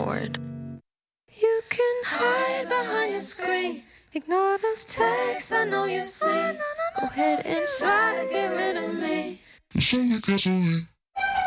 forward. You can hide behind your screen, ignore those texts I know you see. Go ahead and try to get rid of me. It's only gasoline.